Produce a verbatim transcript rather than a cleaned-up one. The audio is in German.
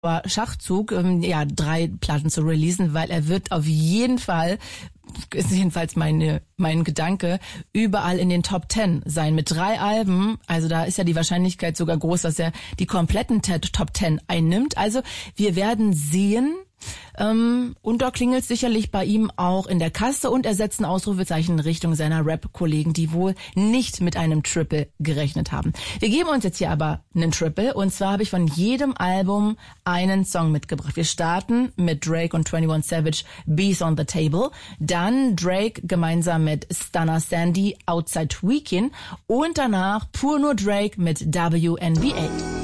Schachzug, ähm, ja, drei Platten zu releasen, weil er wird auf jeden Fall, ist jedenfalls meine, mein Gedanke, überall in den Top Ten sein. Mit drei Alben, also da ist ja die Wahrscheinlichkeit sogar groß, dass er die kompletten Top Ten einnimmt. Also wir werden sehen, ähm, und da klingelt sicherlich bei ihm auch in der Kasse und er setzt ein Ausrufezeichen in Richtung seiner Rap-Kollegen, die wohl nicht mit einem Triple gerechnet haben. Wir geben uns jetzt hier aber einen Triple und zwar habe ich von jedem Album einen Song mitgebracht. Wir starten mit Drake und einundzwanzig Savage, Bees on the Table, dann Drake gemeinsam mit Stunner Sandy, Outside Weekend und danach pur nur Drake mit W N B A.